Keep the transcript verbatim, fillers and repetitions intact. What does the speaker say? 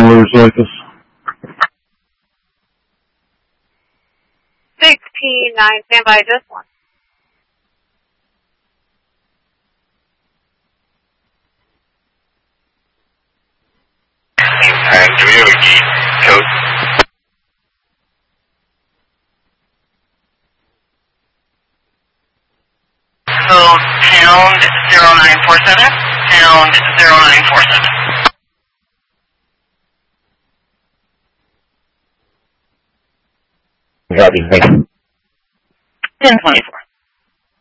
motorcycles. sixteen nine, stand by this one. Alright, do we have a gate code? So, pound zero nine four seven, pound zero nine four seven. Copy, thank you. ten twenty-four.